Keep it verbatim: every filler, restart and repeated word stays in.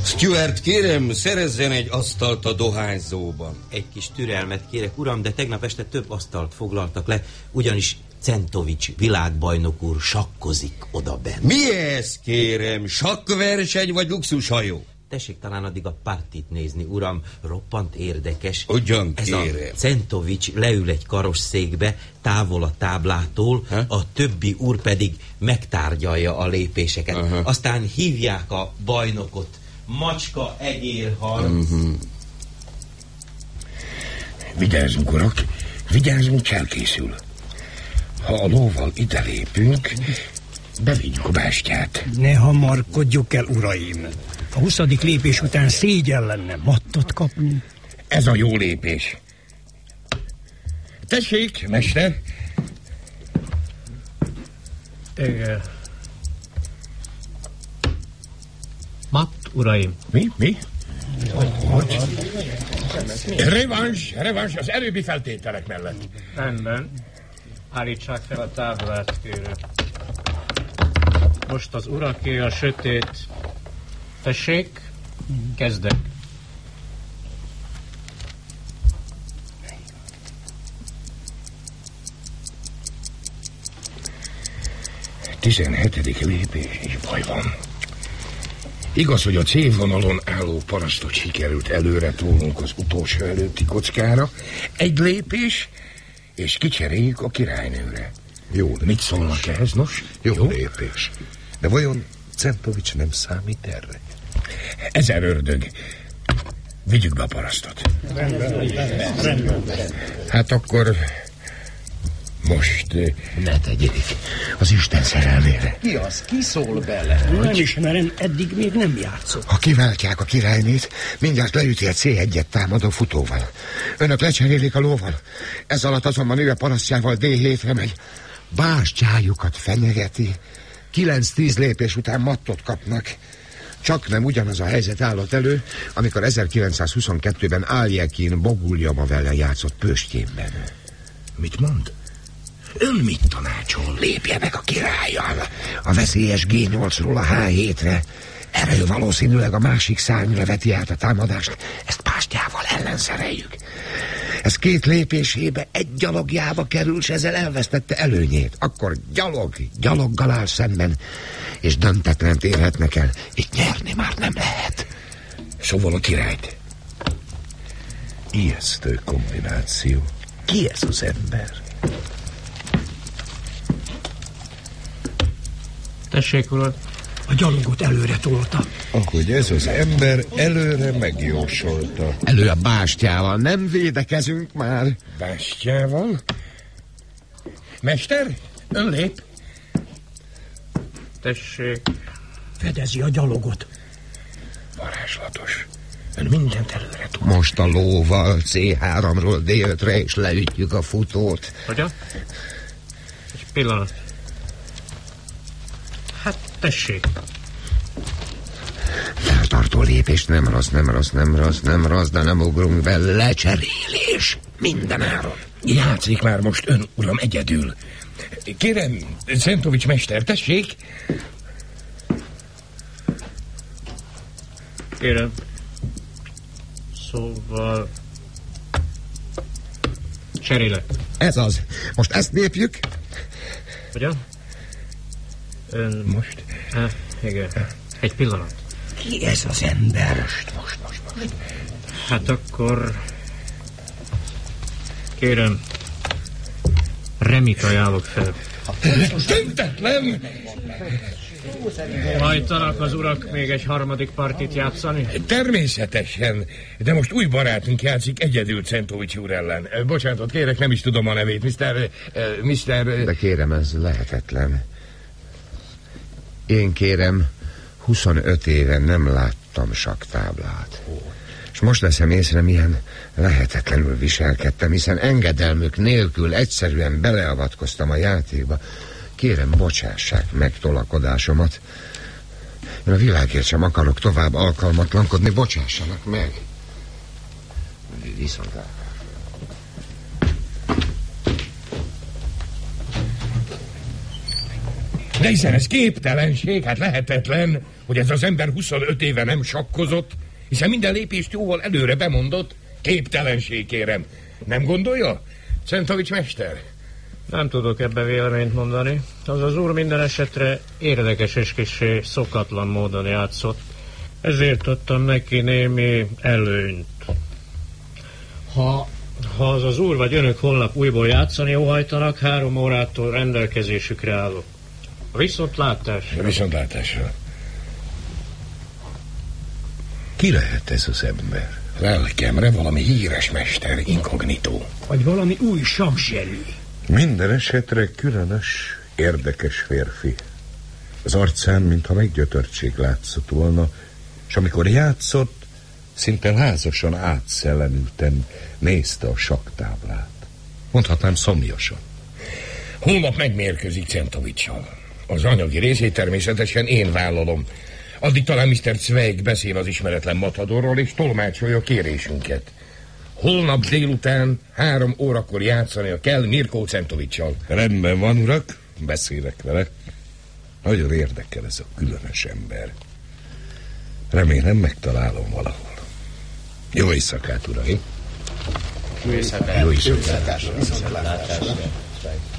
Stuart, kérem, szerezzen egy asztalt a dohányzóban. Egy kis türelmet kérek, uram, de tegnap este több asztalt foglaltak le, ugyanis Centovics világbajnok úr sakkozik odabent. Mi ez, kérem? Sakkverseny vagy luxushajó? Tessék talán addig a partit nézni, uram, roppant érdekes. Ugyan ez kérem. A Centovics leül egy karosszékbe, távol a táblától, ha? A többi úr pedig megtárgyalja a lépéseket. Aha. Aztán hívják a bajnokot. Macska, egér, harc. Uh-huh. Vigyázzunk, urak, vigyázzunk, cselkészül. Ha a lóval ide lépünk, bevigyük a bástyát. Ne hamarkodjuk el, uraim. A huszadik lépés után szégyen lenne mattot kapni. Ez a jó lépés. Tessék, mester. Igen. Matt, uraim. Mi? Mi? Hogy? Revans, revans az előbbi feltételek mellett. Rendben. Állítsák fel a táblát, kérem. Most az uraké a sötét. Tessék, kezdek. Tizenhetedik lépés, és baj van. Igaz, hogy a célvonalon álló parasztot sikerült előre tolnunk az utolsó előtti kockára. Egy lépés, és kicseréljük a királynőre. Jó lépés. Mit szólnak ehhez, nos? Jó, Jó lépés. De vajon Centovics nem számít erre? Ezer ördög. Vigyük be a parasztot. Rendben, rendben. Hát akkor most ne tegyék az Isten szerelmére. Ki az? Ki szól bele? Nem ismerem, eddig még nem játszok. Ha kiváltják a királynét, mindjárt leüti a cé egyet támadó futóval. Önök lecserélik a lóval. Ez alatt azonban ő a parasztjával dé hétre megy. Bástyájukat fenyegeti. Kilenc-tíz lépés után mattot kapnak. Csak nem ugyanaz a helyzet állott elő, amikor ezerkilencszázhuszonkettőben Aljekin Boguljamavellen játszott Pöstjénben. Mit mond? Ön mit tanácsol? Lépje meg a királlyal a veszélyes gé nyolcról a há hétre. Erő valószínűleg a másik szárnyra veti át a támadást. Ezt pástyával ellenszereljük. Ez két lépésébe egy gyalogjába kerül, s ezzel elvesztette előnyét. Akkor gyalog, gyaloggal áll szemben, és döntetlen térhetnek el. Itt nyerni már nem lehet. Szóval a királyt. Ijesztő kombináció. Ki ez az ember? Tessék, uram. A gyalogot előre tolta. Ahogy ez az ember előre megjósolta. Elő a bástyával, nem védekezünk már. Bástyával? Mester, ön lép. Tessék. Fedezi a gyalogot. Varázslatos. Ön mindent előre tud. Most a lóval cé háromról dé ötre és leütjük a futót. Hogyan? Egy pillanat. Hát tessék. Feltartó lépés, nem rossz, nem rossz, nem rossz, nem rossz, de nem ugrunk be. Lecserélés. Minden áron. Játszik már most ön, uram, egyedül. Kérem, Centovics mester, tessék. Kérem. Szóval... Cserélek. Ez az. Most ezt lépjük. Hogyan? Ön... Most? Hát, igen. Egy pillanat. Ki ez az ember? Most, most, most, most. Hát akkor... Kérem... Remit ajánlok fel. Tüntetlen! Hajtanak az urak még egy harmadik partit játszani? Természetesen, de most új barátunk játszik egyedül Centovics úr ellen. Bocsánatot kérek, nem is tudom a nevét, mister... mister... De kérem, ez lehetetlen. Én kérem, huszonöt éve nem láttam sakktáblát. És most veszem észre, milyen lehetetlenül viselkedtem, hiszen engedelmük nélkül egyszerűen beleavatkoztam a játékba. Kérem, bocsássák meg tolakodásomat. Én a világért sem akarok tovább alkalmatlankodni, bocsássanak meg. Viszont De hiszen ez képtelenség, hát lehetetlen, hogy ez az ember huszonöt éve nem sakkozott, hiszen minden lépést jóval előre bemondott. Képtelenség, kérem. Nem gondolja, Centovics mester? Nem tudok ebbe véleményt mondani. Az az úr minden esetre érdekes és kissé szokatlan módon játszott. Ezért adtam neki némi előnyt. Ha, ha az az úr vagy önök holnap újból játszani óhajtanak, három órától rendelkezésükre állok. Viszontlátásra. Viszontlátásra. Ki lehet ez az ember? Lelkemre valami híres mester, inkognitó. Vagy valami új sakkzseni. Minden esetre különös, érdekes férfi. Az arcán, mintha meggyötörtség látszott volna, és amikor játszott, szinte lázasan átszellemülten nézte a sakktáblát. Mondhatnám szomjasan. Holnap megmérkőzik Centovics-sal. Az anyagi részét természetesen én vállalom. Addig talán miszter Zweig beszél az ismeretlen matadorról, és tolmácsolja a kérésünket. Holnap délután három órakor játszania kell Mirko Centovics-sal. Rendben van, urak, beszélek vele. Nagyon érdekel ez a különös ember. Remélem megtalálom valahol. Jó éjszakát, uraim! Jó éjszakát! Jó éjszakát!